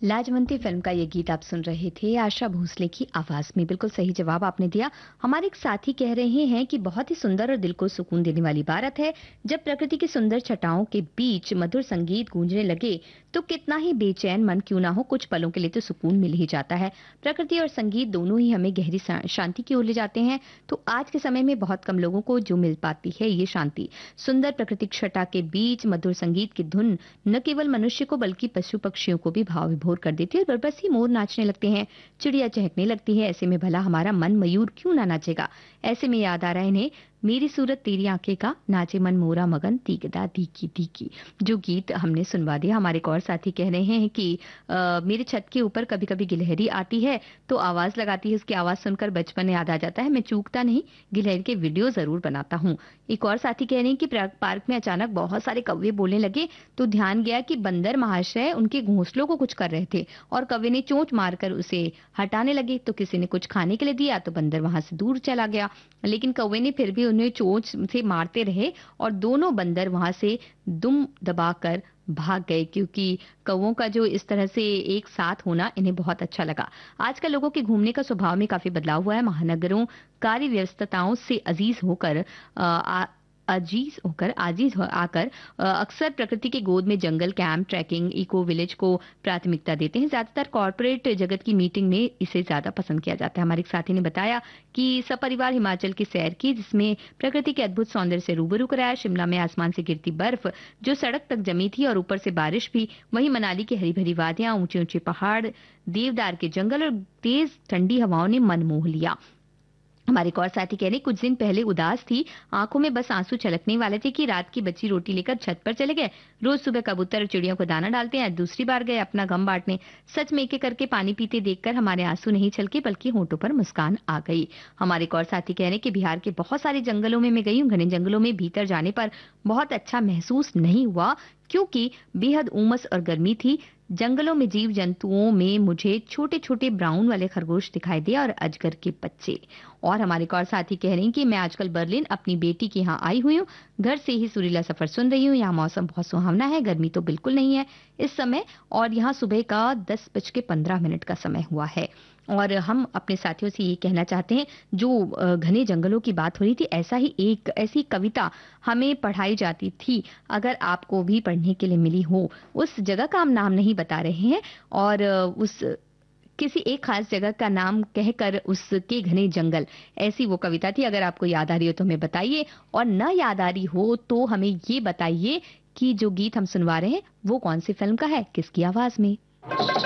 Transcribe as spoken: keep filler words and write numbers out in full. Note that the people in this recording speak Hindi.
लाजवंती फिल्म का ये गीत आप सुन रहे थे आशा भोसले की आवाज में। बिल्कुल सही जवाब आपने दिया। हमारे एक साथी कह रहे हैं कि बहुत ही सुंदर और दिल को सुकून देने वाली बात है जब प्रकृति की सुंदर छटाओं के बीच मधुर संगीत गूंजने लगे तो कितना ही बेचैन मन क्यों ना हो, कुछ पलों के लिए तो सुकून मिल ही जाता है। प्रकृति और संगीत दोनों ही हमें गहरी शांति की ओर ले जाते हैं। तो आज के समय में बहुत कम लोगों को जो मिल पाती है ये शांति। सुंदर प्राकृतिक छटा के बीच मधुर संगीत की धुन न केवल मनुष्य को बल्कि पशु पक्षियों को भी भाव विभोर कर देती है और बस ही मोर नाचने लगते हैं, चिड़िया चहकने लगती है। ऐसे में भला हमारा मन मयूर क्यों ना नाचेगा। ऐसे में याद आ रहा है इन्हें मेरी सूरत तेरी आंखें का, नाचे मन मोरा मगन तीगदा दीकी दीकी, जो गीत हमने सुनवा दिया। हमारे एक और साथी कह रहे हैं कि आ, मेरे छत के ऊपर कभी कभी गिलहरी आती है तो आवाज लगाती है, उसकी आवाज सुनकर बचपन याद आ जाता है। मैं चूकता नहीं, गिलहरी के वीडियो जरूर बनाता हूँ। एक और साथी कह रहे हैं कि पार्क में अचानक बहुत सारे कौवे बोलने लगे तो ध्यान गया कि बंदर महाशय उनके घोंसलों को कुछ कर रहे थे और कौवे ने चोंच मारकर उसे हटाने लगे। तो किसी ने कुछ खाने के लिए दिया तो बंदर वहां से दूर चला गया, लेकिन कौवे ने फिर भी उन्हें चोंच से मारते रहे और दोनों बंदर वहां से दुम दबाकर भाग गए, क्योंकि कौवों का जो इस तरह से एक साथ होना इन्हें बहुत अच्छा लगा। आजकल लोगों के घूमने का स्वभाव में काफी बदलाव हुआ है। महानगरों कार्य व्यस्तताओं से अजीज होकर आ, अजीज होकर आजीज हो आकर अक्सर प्रकृति के गोद में जंगल कैंप, ट्रैकिंग, इको विलेज को प्राथमिकता देते हैं। ज्यादातर कॉर्पोरेट जगत की मीटिंग में इसे ज्यादा पसंद किया जाता है। हमारे एक साथी ने बताया कि सपरिवार हिमाचल की सैर की, जिसमें प्रकृति के अद्भुत सौंदर्य से रूबरू कराया। शिमला में आसमान से गिरती बर्फ जो सड़क तक जमी थी और ऊपर से बारिश भी। वहीं मनाली की हरी भरी वादियां, ऊंचे ऊंचे पहाड़, देवदार के जंगल और तेज ठंडी हवाओं ने मन मोह लिया। हमारे एक और साथी कह रहे कुछ दिन पहले उदास थी, आंखों में बस आंसू छलकने वाले थे कि रात की बची रोटी लेकर छत पर चले गए। रोज सुबह कबूतर और चिड़ियों को दाना डालते हैं, दूसरी बार गए अपना गम बांटने। सच में एक एक करके पानी पीते देखकर हमारे आंसू नहीं छलके बल्कि होंठों पर मुस्कान आ गई। हमारे एक और साथी कह रहे कि बिहार के बहुत सारे जंगलों में मैं गई हूँ, घने जंगलों में भीतर जाने पर बहुत अच्छा महसूस नहीं हुआ क्योंकि बेहद उमस और गर्मी थी। जंगलों में जीव जंतुओं में मुझे छोटे छोटे ब्राउन वाले खरगोश दिखाई दिए और अजगर के बच्चे। और हमारे एक और साथी कह रहे हैं कि मैं आजकल बर्लिन अपनी बेटी के यहाँ आई हुई हूँ, घर से ही सुरीला सफर सुन रही हूँ। यहाँ मौसम बहुत सुहावना है, गर्मी तो बिल्कुल नहीं है इस समय, और यहाँ सुबह का दस बज के पंद्रह मिनट का समय हुआ है। और हम अपने साथियों से ये कहना चाहते हैं, जो घने जंगलों की बात हो रही थी, ऐसा ही एक ऐसी कविता हमें पढ़ाई जाती थी, अगर आपको भी पढ़ने के लिए मिली हो। उस जगह का हम नाम नहीं बता रहे हैं और उस किसी एक खास जगह का नाम कहकर उसके घने जंगल, ऐसी वो कविता थी। अगर आपको याद आ रही हो तो हमें बताइए, और न याद आ रही हो तो हमें ये बताइए कि जो गीत हम सुनवा रहे हैं वो कौन सी फिल्म का है, किसकी आवाज में।